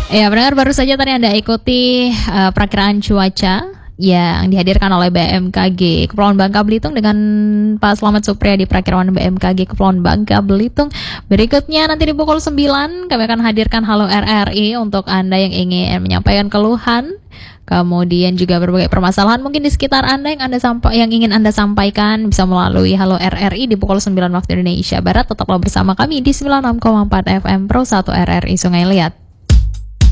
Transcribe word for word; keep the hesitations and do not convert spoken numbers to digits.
Ya, benar, baru saja tadi Anda ikuti uh, perakiraan cuaca yang dihadirkan oleh B M K G Kepulauan Bangka Belitung dengan Pak Slamet Supriya di perakiraan B M K G Kepulauan Bangka Belitung. Berikutnya nanti di pukul sembilan kami akan hadirkan Halo R R I untuk Anda yang ingin menyampaikan keluhan, kemudian juga berbagai permasalahan mungkin di sekitar Anda yang Anda sampa- yang ingin Anda sampaikan bisa melalui Halo R R I di pukul sembilan waktu Indonesia Barat. Tetaplah bersama kami di sembilan puluh enam koma empat F M Pro satu R R I Sungai Liat.